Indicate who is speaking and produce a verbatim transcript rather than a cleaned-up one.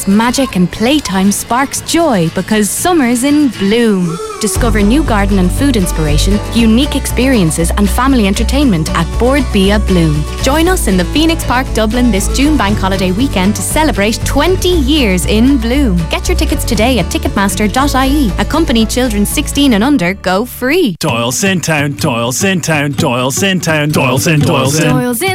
Speaker 1: It's magic and playtime sparks joy because summer's in bloom. Discover new garden and food inspiration, unique experiences and family entertainment at Board Bia Bloom. Join us in the Phoenix Park, Dublin this June bank holiday weekend to celebrate twenty years in bloom. Get your tickets today at ticketmaster dot I E. Accompany children sixteen and under go free.
Speaker 2: Doyle's in town, Doyle's in town, Doyle's in town, Doyle's in, Doyle's in.
Speaker 1: Doyle's in